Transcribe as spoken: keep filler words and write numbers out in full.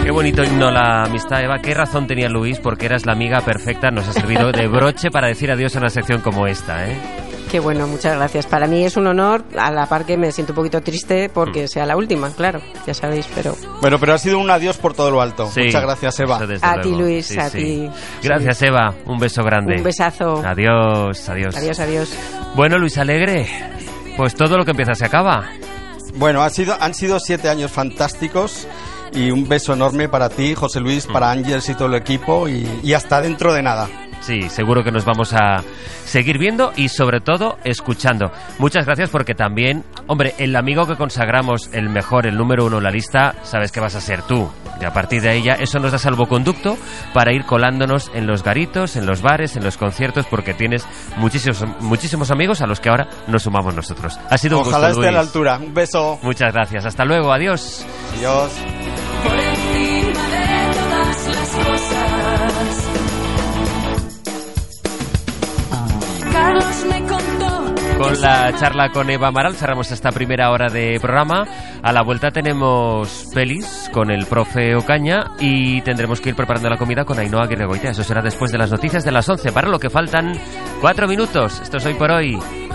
Qué bonito himno la amistad, Eva. Qué razón tenía Luis, porque eras la amiga perfecta. Nos ha servido de broche para decir adiós a una sección como esta, ¿eh? Qué bueno, muchas gracias. Para mí es un honor, a la par que me siento un poquito triste porque mm. sea la última, claro, ya sabéis, pero... Bueno, pero ha sido un adiós por todo lo alto. Sí, muchas gracias, Eva. A luego. ti, Luis, sí, a sí. ti. Gracias, sí. Eva. Un beso grande. Un besazo. Adiós, adiós. Adiós, adiós. Bueno, Luis Alegre, pues todo lo que empieza se acaba. Bueno, ha sido, han sido siete años fantásticos y un beso enorme para ti, José Luis, mm. para Ángeles y todo el equipo y, y hasta dentro de nada. Sí, seguro que nos vamos a seguir viendo y sobre todo escuchando. Muchas gracias porque también, hombre, el amigo que consagramos el mejor, el número uno en la lista, sabes que vas a ser tú. Y a partir de ahí ya eso nos da salvoconducto para ir colándonos en los garitos, en los bares, en los conciertos, porque tienes muchísimos muchísimos amigos a los que ahora nos sumamos nosotros. Ha sido un Ojalá gusto, esté Luis. a la altura. Un beso. Muchas gracias. Hasta luego. Adiós. Adiós. Por encima de todas las cosas. Carlos me contó. Con la charla con Eva Amaral cerramos esta primera hora de programa. A la vuelta tenemos pelis con el profe Ocaña y tendremos que ir preparando la comida con Ainhoa Aguirre Goitia. Eso será después de las noticias de las once, para lo que faltan cuatro minutos. Esto es Hoy por Hoy.